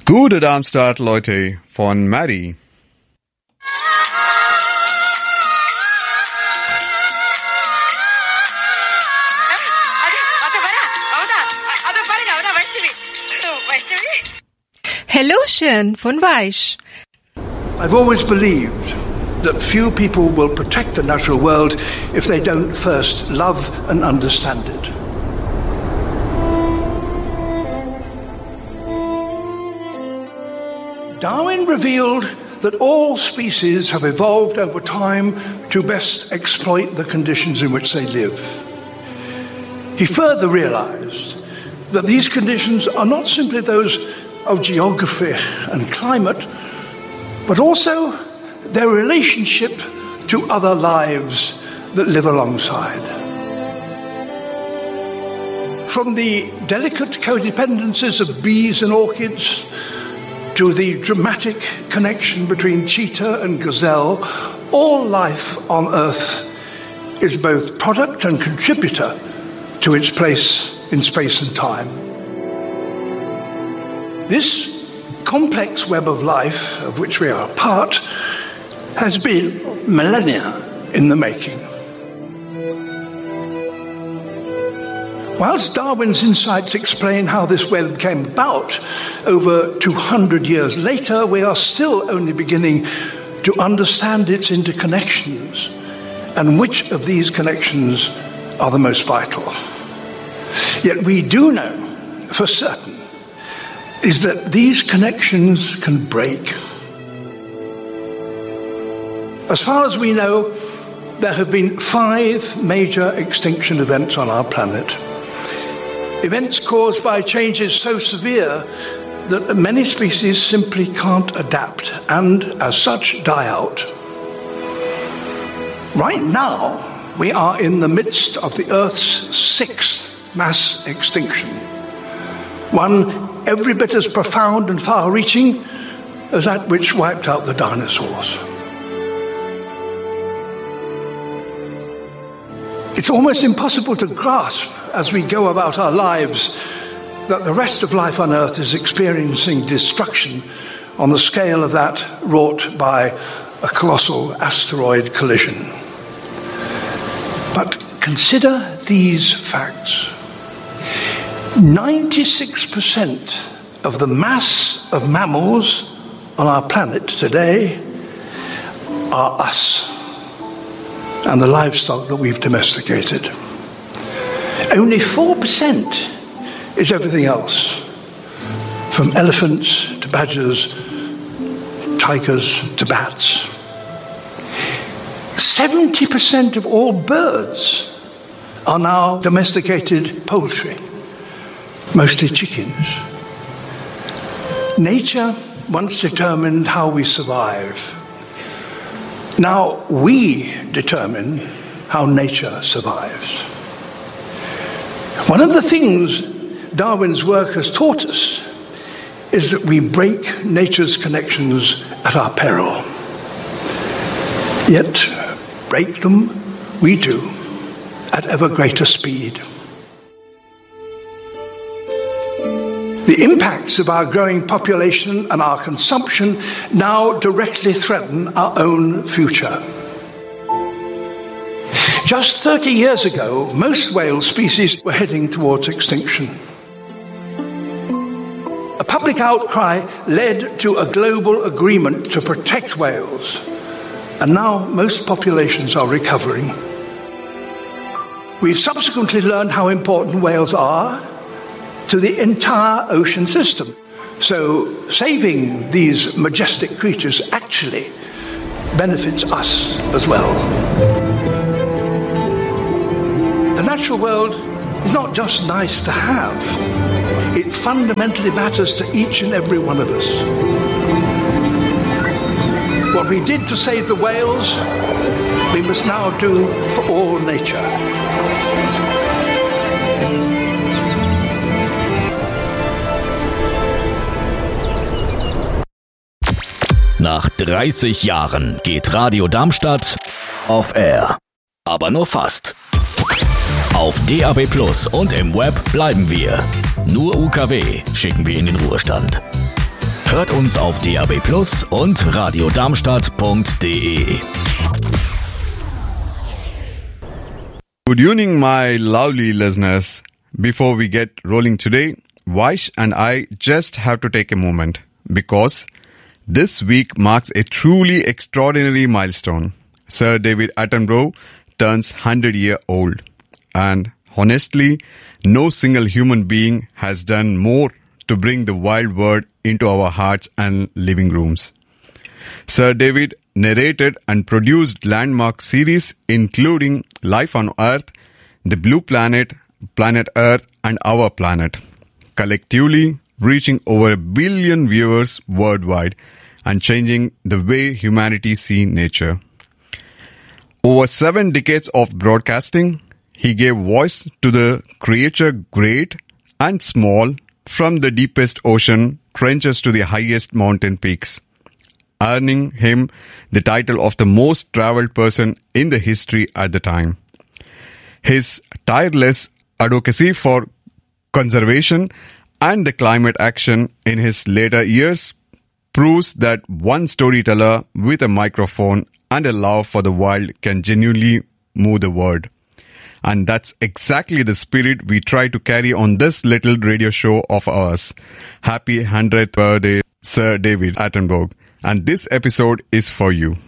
Gute Darmstadt, Leute, von Maddie. Hallöchen von Weich. I've always believed that few people will protect the natural world if they don't first love and understand it. Darwin revealed that all species have evolved over time to best exploit the conditions in which they live. He further realized that these conditions are not simply those of geography and climate, but also their relationship to other lives that live alongside. From the delicate codependencies of bees and orchids to the dramatic connection between cheetah and gazelle, all life on Earth is both product and contributor to its place in space and time. This complex web of life, of which we are a part, has been millennia in the making. Whilst Darwin's insights explain how this web came about, over 200 years later, we are still only beginning to understand its interconnections and which of these connections are the most vital. Yet we do know for certain is that these connections can break. As far as we know, there have been 5 major extinction events on our planet. Events caused by changes so severe that many species simply can't adapt and, as such, die out. Right now, we are in the midst of the Earth's 6th mass extinction, one every bit as profound and far-reaching as that which wiped out the dinosaurs. It's almost impossible to grasp as we go about our lives that the rest of life on Earth is experiencing destruction on the scale of that wrought by a colossal asteroid collision. But consider these facts. 96% of the mass of mammals on our planet today are us and the livestock that we've domesticated. Only 4% is everything else, from elephants to badgers, tigers to bats. 70% of all birds are now domesticated poultry, mostly chickens. Nature once determined how we survive. Now we determine how nature survives. One of the things Darwin's work has taught us is that we break nature's connections at our peril. Yet break them we do at ever greater speed. The impacts of our growing population and our consumption now directly threaten our own future. Just 30 years ago, most whale species were heading towards extinction. A public outcry led to a global agreement to protect whales, and now most populations are recovering. We've subsequently learned how important whales are to the entire ocean system. So saving these majestic creatures actually benefits us as well. The natural world is not just nice to have. It fundamentally matters to each and every one of us. What we did to save the whales, we must now do for all nature. Nach 30 Jahren geht Radio Darmstadt off air. Aber nur fast. Auf DAB+ und im Web bleiben wir. Nur UKW schicken wir in den Ruhestand. Hört uns auf DAB+ und radiodarmstadt.de. Good evening, my lovely listeners. Before we get rolling today, Vaish and I just have to take a moment because this week marks a truly extraordinary milestone. Sir David Attenborough turns 100-year-old. And honestly, no single human being has done more to bring the wild word into our hearts and living rooms. Sir David narrated and produced landmark series including Life on Earth, The Blue Planet, Planet Earth, and Our Planet, collectively reaching over 1 billion viewers worldwide and changing the way humanity sees nature. Over 7 decades of broadcasting, he gave voice to the creature great and small, from the deepest ocean trenches to the highest mountain peaks, earning him the title of the most traveled person in the history at the time. His tireless advocacy for conservation and the climate action in his later years proves that one storyteller with a microphone and a love for the wild can genuinely move the world. And that's exactly the spirit we try to carry on this little radio show of ours. Happy 100th birthday, Sir David Attenborough. And this episode is for you.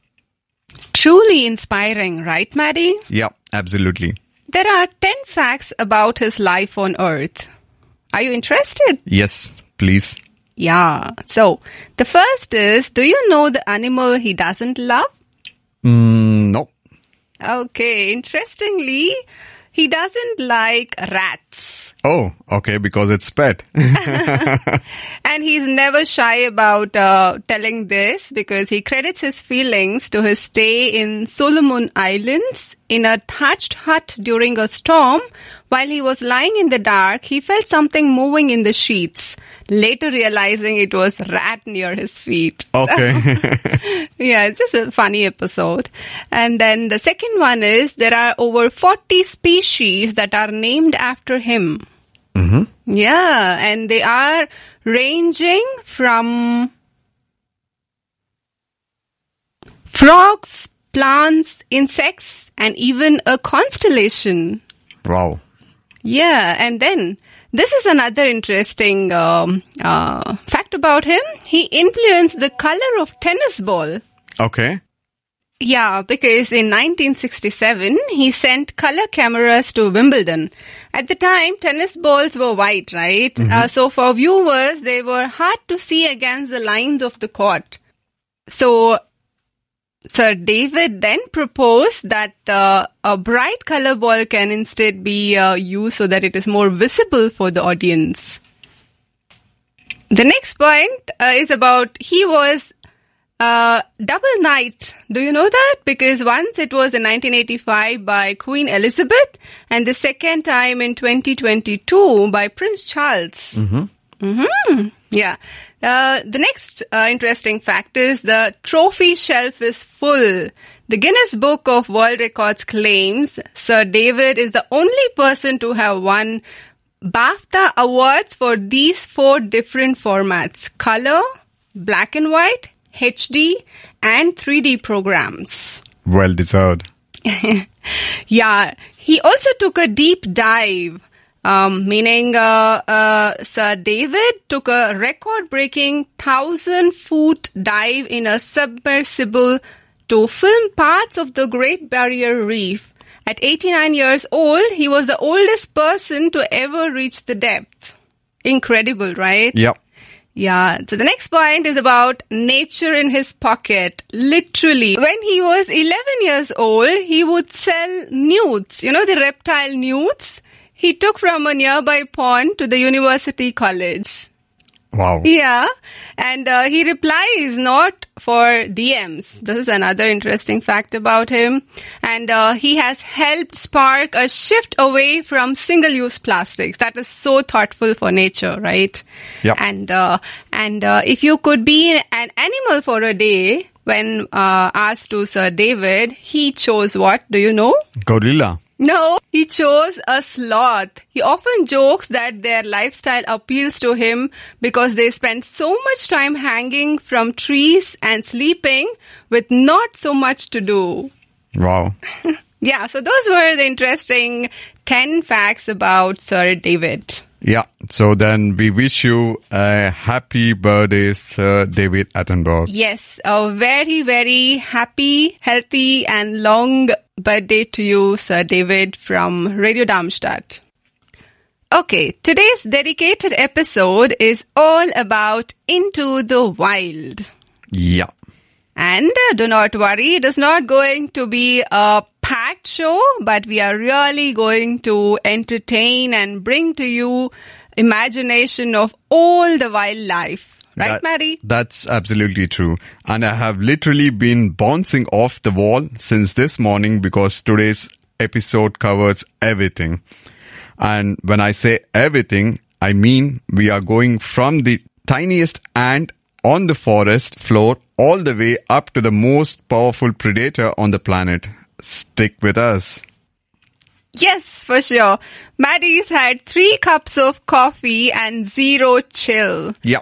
Truly inspiring, right, Maddie? Yeah, absolutely. There are 10 facts about his life on Earth. Are you interested? Yes, please. Yeah. So, the first is, do you know the animal he doesn't love? No. Okay, interestingly, he doesn't like rats. Oh, okay, because it's pet. And he's never shy about telling this because he credits his feelings to his stay in Solomon Islands in a thatched hut during a storm. While he was lying in the dark, he felt something moving in the sheets, later realizing it was rat near his feet. Okay. Yeah, it's just a funny episode. And then the second one is there are over 40 species that are named after him. Mm-hmm. Yeah, and they are ranging from frogs, plants, insects, and even a constellation. Wow. Yeah, and then this is another interesting fact about him. He influenced the color of tennis ball. Okay. Yeah, because in 1967, he sent color cameras to Wimbledon. At the time, tennis balls were white, right? Mm-hmm. So for viewers, they were hard to see against the lines of the court. So Sir David then proposed that a bright color ball can instead be used so that it is more visible for the audience. The next point is about he was double knight. Do you know that? Because once it was in 1985 by Queen Elizabeth and the second time in 2022 by Prince Charles. Mm-hmm. Mm-hmm. Yeah. The next interesting fact is the trophy shelf is full. The Guinness Book of World Records claims Sir David is the only person to have won BAFTA awards for these 4 different formats: color, black and white, HD, and 3D programs. Well deserved. Yeah. He also took a deep dive. Meaning Sir David took a record-breaking 1,000-foot dive in a submersible to film parts of the Great Barrier Reef. At 89 years old, he was the oldest person to ever reach the depth. Incredible, right? Yep. Yeah. So the next point is about nature in his pocket. Literally. When he was 11 years old, he would sell newts. You know, the reptile newts? He took from a nearby pond to the university college. Wow. Yeah. And he replies not for DMs. This is another interesting fact about him. And he has helped spark a shift away from single-use plastics. That is so thoughtful for nature, right? Yeah. And if you could be an animal for a day, when asked to Sir David, he chose what? Do you know? Gorilla. No, he chose a sloth. He often jokes that their lifestyle appeals to him because they spend so much time hanging from trees and sleeping with not so much to do. Wow. Yeah, so those were the interesting 10 facts about Sir David. Yeah, so then we wish you a happy birthday, Sir David Attenborough. Yes, a very, very happy, healthy and long birthday to you, Sir David from Radio Darmstadt. Okay, today's dedicated episode is all about Into the Wild. Yeah. And do not worry, it is not going to be a packed show, but we are really going to entertain and bring to you imagination of all the wildlife. Right, Maddie? That's absolutely true. And I have literally been bouncing off the wall since this morning because today's episode covers everything. And when I say everything, I mean we are going from the tiniest ant on the forest floor all the way up to the most powerful predator on the planet. Stick with us. Yes, for sure. Maddie's had 3 cups of coffee and 0 chill. Yeah.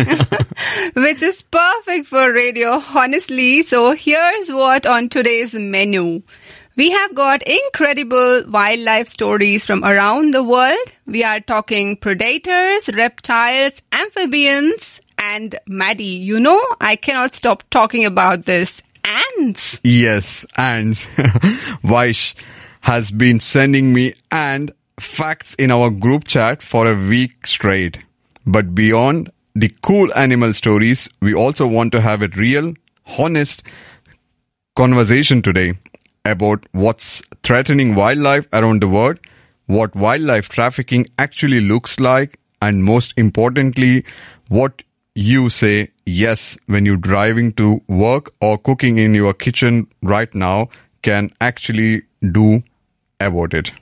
Which is perfect for radio, honestly. So here's what on today's menu. We have got incredible wildlife stories from around the world. We are talking predators, reptiles, amphibians, and Maddie, you know, I cannot stop talking about this. Ants. Yes, ants. Vaish has been sending me ant facts in our group chat for a week straight. But beyond the cool animal stories, we also want to have a real, honest conversation today about what's threatening wildlife around the world, what wildlife trafficking actually looks like, and most importantly, what you say yes when you're driving to work or cooking in your kitchen right now can actually do about it.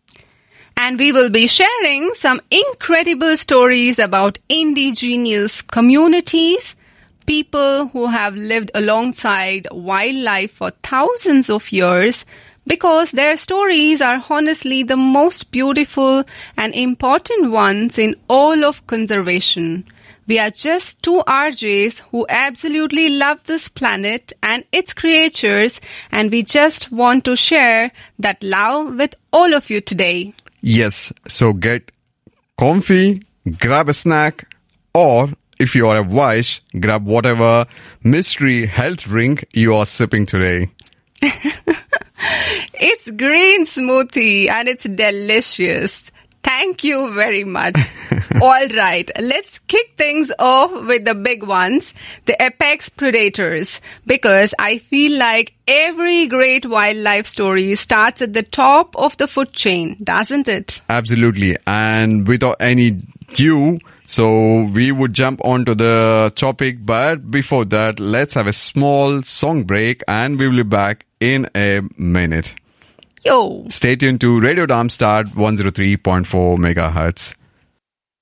And we will be sharing some incredible stories about indigenous communities, people who have lived alongside wildlife for thousands of years, because their stories are honestly the most beautiful and important ones in all of conservation. We are just 2 RJs who absolutely love this planet and its creatures, and we just want to share that love with all of you today. Yes, so get comfy, grab a snack, or if you are a Vaish, grab whatever mystery health drink you are sipping today. It's green smoothie and it's delicious. Thank you very much. All right, let's kick things off with the big ones, the apex predators, because I feel like every great wildlife story starts at the top of the food chain, doesn't it? Absolutely. And without any ado, so we would jump onto the topic. But before that, let's have a small song break and we will be back in a minute. Yo. Stay tuned to Radio Darmstadt 103.4 megahertz.